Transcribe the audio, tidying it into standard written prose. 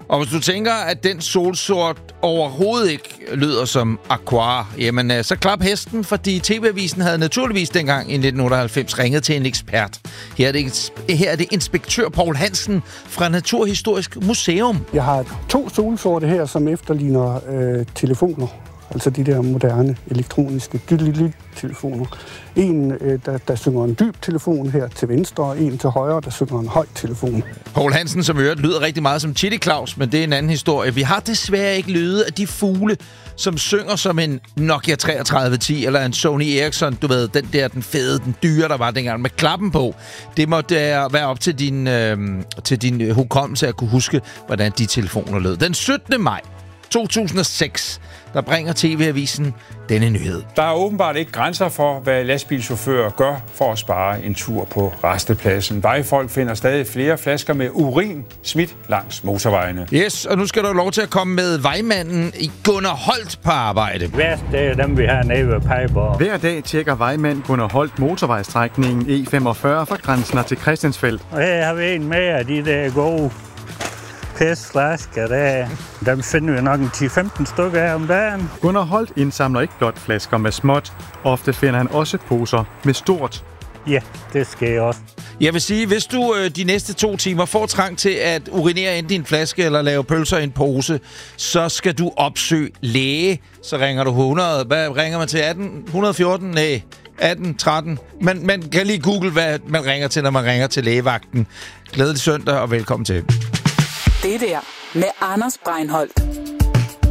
Og hvis du tænker, at den solsort overhovedet ikke lyder som Aqua, jamen så klap hesten, fordi TV-avisen havde naturligvis dengang i 1998 ringet til en ekspert. Her er det inspektør Poul Hansen fra Naturhistorisk Museum. Jeg har 2 solsorte her, som efterligner telefoner. Altså de der moderne elektroniske telefoner. En, der synger en dyb telefon her til venstre, og en til højre, der synger en høj telefon. Poul Hansen, som øvrigt lyder rigtig meget som Chili Claus, men det er en anden historie. Vi har desværre ikke lyde af de fugle, som synger som en Nokia 3310 eller en Sony Ericsson. Du ved, den fede, den dyre, der var dengang med klappen på. Det måtte være op til din hukommelse at kunne huske, hvordan de telefoner lød. Den 17. maj 2006, der bringer TV-avisen denne nyhed. Der er åbenbart ikke grænser for, hvad lastbilchauffører gør for at spare en tur på rastepladsen. Vejfolk finder stadig flere flasker med urin smidt langs motorvejene. Yes, og nu skal du have lov til at komme med vejmanden Gunnar Holt på arbejde. Værst, det er dem, vi har nede ved Pejborg. Hver dag tjekker vejmand Gunnar Holt motorvejsstrækningen E45 fra Grænsner til Christiansfeld. Og her har vi en med af de der gode pæsflasker der. Dem finder vi nok en 10-15 stykker af om dagen. Gunnar Holt indsamler ikke blot flasker med småt. Ofte finder han også poser med stort. Ja, det skal jeg også. Jeg vil sige, hvis du de næste 2 timer får trang til at urinere ind i en flaske eller lave pølser i en pose, så skal du opsøge læge. Så ringer du 100. Hvad ringer man til? 18? 114? Nej. 18, 13. Man kan lige google, hvad man ringer til, når man ringer til lægevagten. Glædelig søndag og velkommen til. Det der med Anders Breinholt.